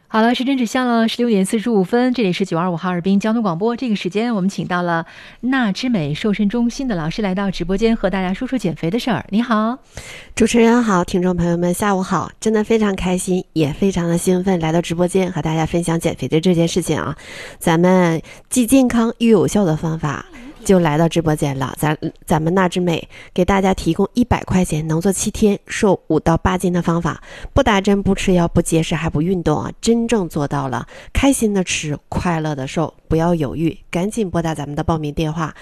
好了，时针指向了16点45分，这里是925哈尔滨交通广播。这个时间我们请到了娜之美瘦身中心的老师来到直播间，和大家说说减肥的事儿。你好。 主持人好，听众朋友们下午好，真的非常开心，也非常的兴奋，来到直播间和大家分享减肥的这件事情啊。咱们既健康又有效的方法就来到直播间了，咱们娜之美给大家提供100块钱能做7天瘦5到8斤的方法，不打针不吃药不节食还不运动啊，真正做到了开心的吃快乐的瘦。不要犹豫，赶紧拨打咱们的报名电话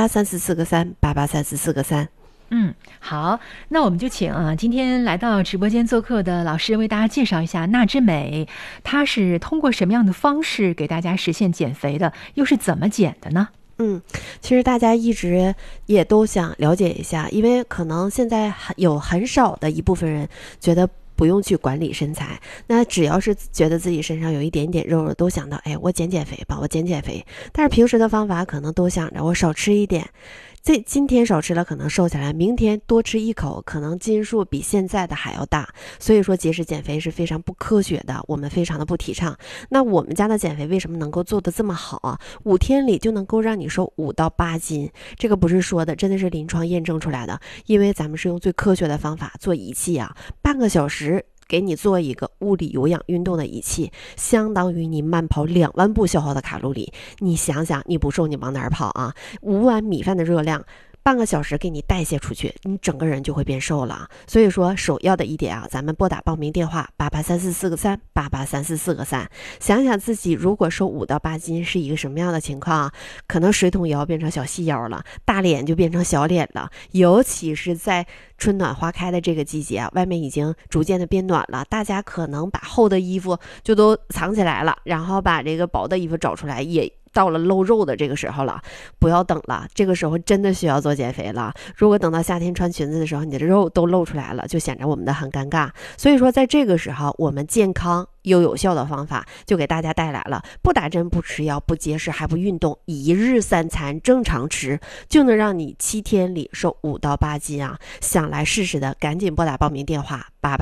883443883443。 好，那我们就请今天来到直播间做客的老师为大家介绍一下娜之美，她是通过什么样的方式给大家实现减肥的，又是怎么减的呢？ 其实大家一直也都想了解一下，因为可能现在有很少的一部分人觉得不用去管理身材，那只要是觉得自己身上有一点点肉肉，都想到我减肥吧，我减肥。但是平时的方法可能都想着我少吃一点，今天少吃了可能瘦下来，明天多吃一口可能斤数比现在的还要大。所以说节食减肥是非常不科学的，我们非常的不提倡。那我们家的减肥为什么能够做得这么好啊？5天里就能够让你瘦5到8斤，这个不是说的，真的是临床验证出来的。因为咱们是用最科学的方法做仪器啊，半个小时给你做一个物理有氧运动的仪器，相当于你慢跑2万步消耗的卡路里。你想想，你不瘦你往哪儿跑啊？5碗米饭的热量，半个小时给你代谢出去，你整个人就会变瘦了。所以说首要的一点啊，咱们拨打报名电话883443883443，想想自己如果瘦5到8斤是一个什么样的情况啊？可能水桶腰变成小细腰了，大脸就变成小脸了。尤其是在春暖花开的这个季节啊，外面已经逐渐的变暖了，大家可能把厚的衣服就都藏起来了，然后把这个薄的衣服找出来，也到了露肉的这个时候了。不要等了，这个时候真的需要做减肥了。如果等到夏天穿裙子的时候，你的肉都露出来了，就显得我们的很尴尬。所以说在这个时候，我们健康又有效的方法就给大家带来了，不打针不吃药不节食还不运动，1日3餐正常吃，就能让你7天里瘦5到8斤啊！想来试试的赶紧拨打报名电话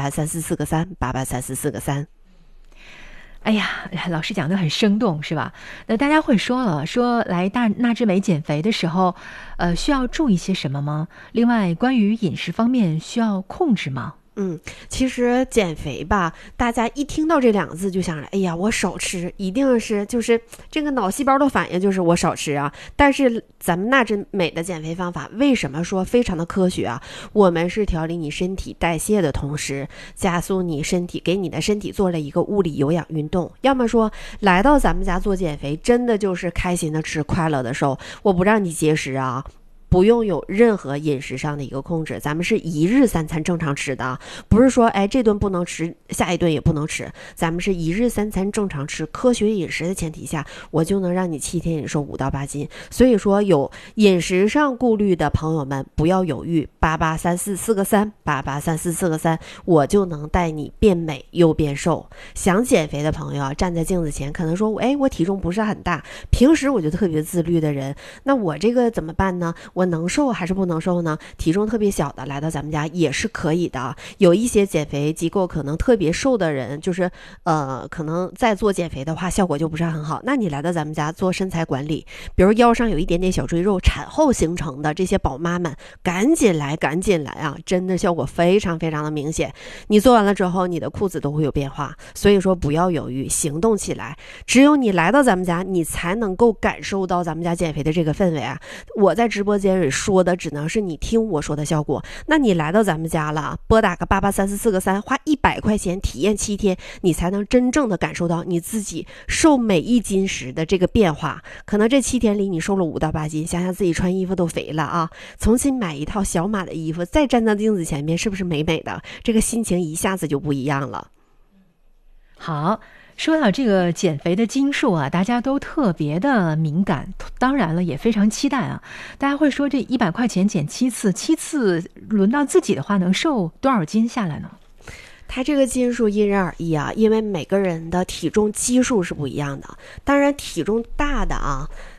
883443883443。 哎呀，老师讲得很生动，是吧？那大家会说了，说来娜之美减肥的时候，需要注意些什么吗？另外，关于饮食方面需要控制吗？ 其实减肥吧，大家一听到这2个字就想着，哎呀，我少吃，一定是就是这个脑细胞的反应就是我少吃啊。但是咱们娜之美的减肥方法为什么说非常的科学啊？我们是调理你身体代谢的同时，加速你身体，给你的身体做了一个物理有氧运动。要么说来到咱们家做减肥，真的就是开心的吃，快乐的瘦。我不让你节食啊，不用有任何饮食上的一个控制，咱们是1日3餐正常吃的，不是说这顿不能吃，下一顿也不能吃，咱们是1日3餐正常吃，科学饮食的前提下，我就能让你7天里瘦5到8斤。所以说有饮食上顾虑的朋友们不要犹豫，883443883443，我就能带你变美又变瘦。想减肥的朋友啊，站在镜子前可能说我体重不是很大，平时我就特别自律的人，那我这个怎么办呢？我能瘦还是不能瘦呢？体重特别小的来到咱们家也是可以的。有一些减肥机构可能特别瘦的人，就是可能在做减肥的话效果就不是很好，那你来到咱们家做身材管理，比如腰上有一点点小赘肉，产后形成的这些宝妈们，赶紧来啊，真的效果非常非常的明显。你做完了之后，你的裤子都会有变化。所以说不要犹豫，行动起来。只有你来到咱们家，你才能够感受到咱们家减肥的这个氛围啊。我在直播间里说的只能是你听我说的效果，那你来到咱们家了，拨打个883443，花100块钱体验7天，你才能真正的感受到你自己瘦每1斤时的这个变化。可能这7天里你瘦了5到8斤，想想自己穿衣服都肥了啊，重新买一套小码的衣服，再站在镜子前面，是不是美美的？这个心情一下子就不一样了。 好，说到这个减肥的斤数啊，大家都特别的敏感，当然了也非常期待啊。大家会说这100块钱减7次，7次轮到自己的话能瘦多少斤下来呢？ 它这个斤数因人而异啊，因为每个人的体重基数是不一样的。当然体重大的啊，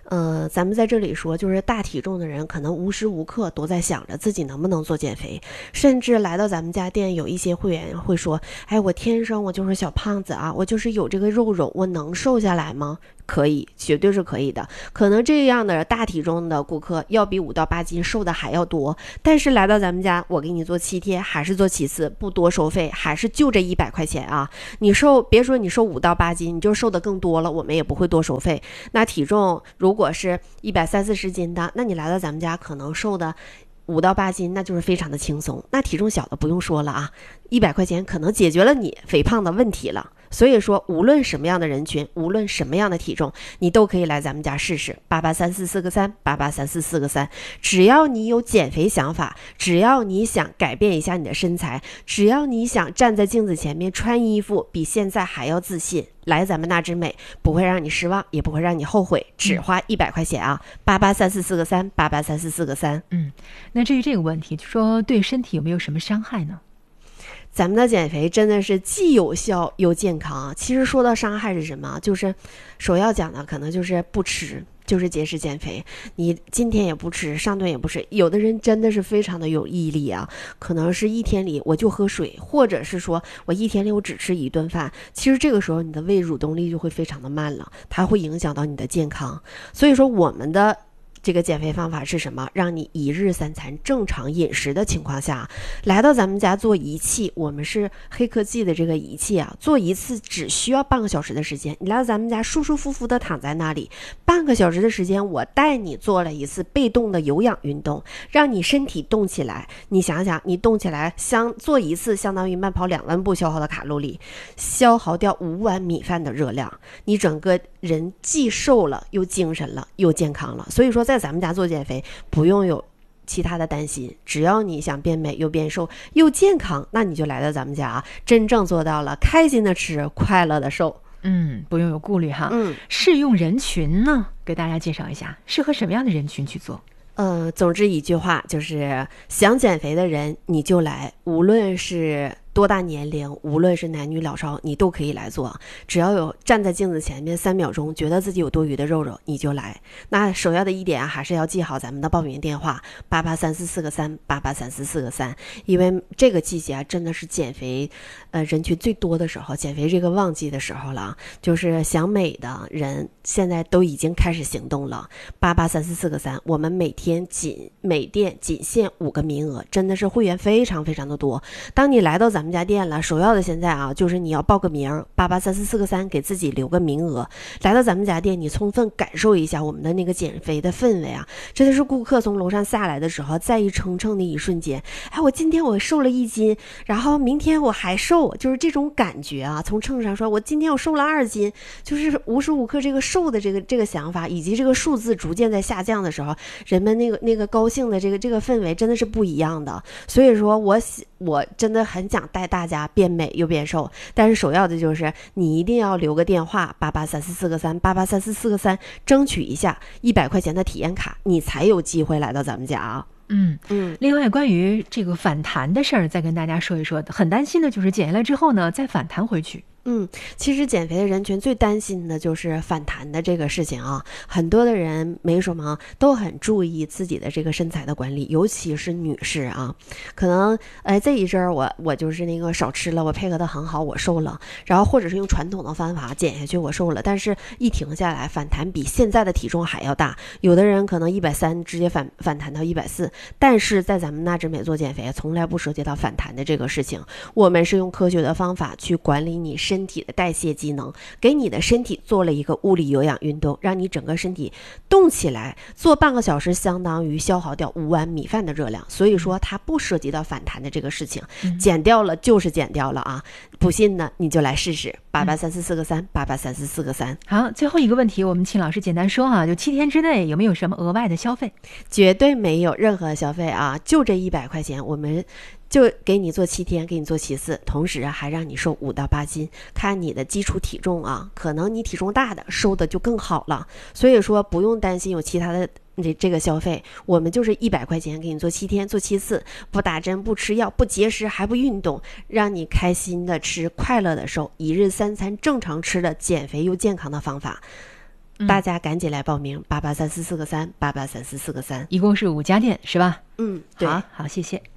咱们在这里说，就是大体重的人可能无时无刻都在想着自己能不能做减肥，甚至来到咱们家店，有一些会员会说，哎，我天生我就是小胖子啊，我就是有这个肉肉，我能瘦下来吗？可以，绝对是可以的。可能这样的大体重的顾客要比5到8斤瘦的还要多，但是来到咱们家，我给你做7天，还是做7次，不多收费，还是就这100块钱啊！你瘦，别说你瘦5到8斤，你就瘦的更多了，我们也不会多收费。那体重如果是130-140斤的，那你来到咱们家可能瘦的5到8斤，那就是非常的轻松。那体重小的不用说了啊，100块钱可能解决了你肥胖的问题了。所以说，无论什么样的人群，无论什么样的体重，你都可以来咱们家试试。883443883443，只要你有减肥想法，只要你想改变一下你的身材，只要你想站在镜子前面穿衣服比现在还要自信，来咱们那之美不会让你失望，也不会让你后悔，只花100块钱啊！883443883443。 那至于这个问题，就说对身体有没有什么伤害呢？ 咱们的减肥真的是既有效又健康。其实说到伤害是什么，就是首要讲的可能就是不吃，就是节食减肥。你今天也不吃，上顿也不吃，有的人真的是非常的有毅力啊，可能是一天里我就喝水，或者是说我一天里我只吃1顿饭。其实这个时候你的胃蠕动力就会非常的慢了，它会影响到你的健康。所以说我们的这个减肥方法是什么？让你1日3餐正常饮食的情况下，来到咱们家做仪器，我们是黑科技的这个仪器啊，做一次只需要半个小时的时间。你来到咱们家舒舒服服的躺在那里，半个小时的时间，我带你做了一次被动的有氧运动，让你身体动起来。你想想，你动起来，做一次相当于慢跑2万步消耗的卡路里，消耗掉5碗米饭的热量，你整个人既瘦了，又精神了，又健康了。所以说在咱们家做减肥不用有其他的担心，只要你想变美又变瘦又健康，那你就来到咱们家啊，真正做到了开心的吃，快乐的瘦。 不用有顾虑哈。适用人群呢，给大家介绍一下，适合什么样的人群去做？ 总之一句话就是想减肥的人你就来，无论是多大年龄，无论是男女老少，你都可以来做。只要有站在镜子前面3秒钟，觉得自己有多余的肉肉，你就来。那首要的一点还是要记好咱们的报名电话883443883443，因为这个季节真的是减肥人群最多的时候，减肥这个旺季的时候了，就是想美的人现在都已经开始行动了。883443，我们每店仅限5个名额，真的是会员非常非常的多。当你来到咱们家店了，首要的现在啊，就是你要报个名，883443，给自己留个名额。来到咱们家店，你充分感受一下我们的那个减肥的氛围啊，真的是顾客从楼上下来的时候，在一称的一瞬间，哎，我今天我瘦了1斤，然后明天我还瘦，就是这种感觉啊。从秤上说，我今天我瘦了2斤，就是无时无刻这个瘦的这个想法，以及这个数字逐渐在下降的时候，人们那个高兴的这个氛围真的是不一样的。所以说我真的很想带大家变美又变瘦，但是首要的就是你一定要留个电话883443883443，争取一下100块钱的体验卡，你才有机会来到咱们家啊。 另外关于这个反弹的事儿，再跟大家说一说。很担心的就是减下来之后呢，再反弹回去。 其实减肥的人群最担心的就是反弹的这个事情啊。很多的人没什么，都很注意自己的这个身材的管理，尤其是女士啊。可能这一阵儿我就是那个少吃了，我配合的很好，我瘦了，然后或者是用传统的方法减下去，我瘦了，但是一停下来，反弹比现在的体重还要大。有的人可能130直接反弹到140，但是在咱们纳之美做减肥，从来不涉及到反弹的这个事情。我们是用科学的方法去管理你身体的代谢机能，给你的身体做了一个物理有氧运动，让你整个身体动起来，做半个小时相当于消耗掉5碗米饭的热量。所以说它不涉及到反弹的这个事情，减掉了就是减掉了啊！不信呢你就来试试883443883443。 好，最后一个问题，我们请老师简单说就7天之内有没有什么额外的消费？ 绝对没有任何消费啊，就这100块钱，我们就给你做7天，给你做7次，同时还让你瘦5到8斤，看你的基础体重啊，可能你体重大的瘦的就更好了。所以说不用担心有其他的这个消费，我们就是100块钱给你做7天，做7次，不打针，不吃药，不节食，还不运动，让你开心的吃，快乐的瘦，1日3餐正常吃的减肥又健康的方法。 大家赶紧来报名，883443883443， 一共是5家店是吧？ 对。 好，谢谢。